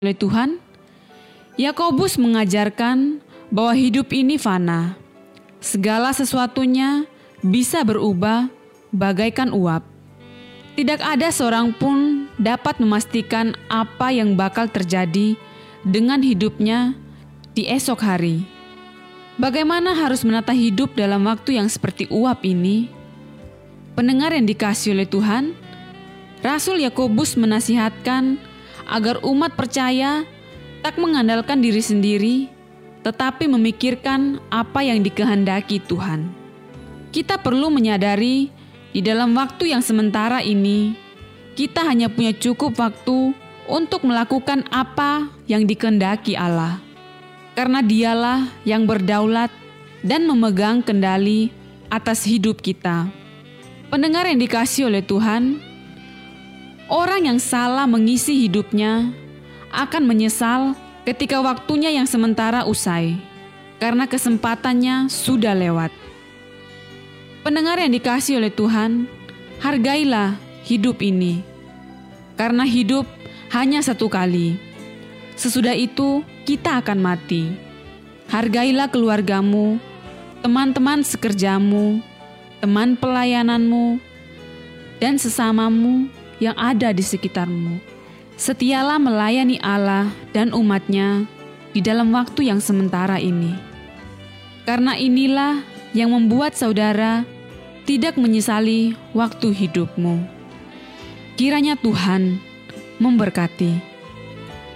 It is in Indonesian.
oleh Tuhan, Yakobus mengajarkan bahwa hidup ini fana. Segala sesuatunya bisa berubah bagaikan uap. Tidak ada seorang pun dapat memastikan apa yang bakal terjadi dengan hidupnya di esok hari. Bagaimana harus menata hidup dalam waktu yang seperti uap ini? Pendengar yang dikasihi oleh Tuhan, Rasul Yakobus menasihatkan agar umat percaya tak mengandalkan diri sendiri, tetapi memikirkan apa yang dikehendaki Tuhan. Kita perlu menyadari di dalam waktu yang sementara ini, kita hanya punya cukup waktu untuk melakukan apa yang dikehendaki Allah. Karena Dialah yang berdaulat dan memegang kendali atas hidup kita. Pendengar yang dikasihi oleh Tuhan, orang yang salah mengisi hidupnya akan menyesal ketika waktunya yang sementara usai, karena kesempatannya sudah lewat. Pendengar yang dikasihi oleh Tuhan, hargailah hidup ini, karena hidup hanya satu kali. Sesudah itu kita akan mati. Hargailah keluargamu, teman-teman sekerjamu, teman pelayananmu, dan sesamamu yang ada di sekitarmu. Setialah melayani Allah dan umat-Nya di dalam waktu yang sementara ini. Karena inilah yang membuat saudara tidak menyesali waktu hidupmu. Kiranya Tuhan memberkati.